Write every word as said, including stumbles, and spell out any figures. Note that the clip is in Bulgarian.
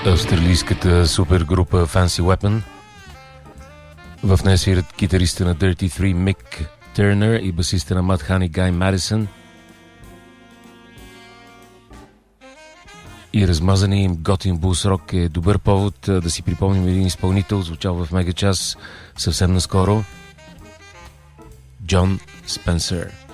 Австралийската супергрупа Fancy Weapon. В нея свират китариста на Dirty Three Мик Търнър и басиста на Mudhoney Гай Madison. И размазания им готин блус рок е добър повод да си припомним един изпълнител, звучал в Мегачас съвсем наскоро. Джон Спенсър.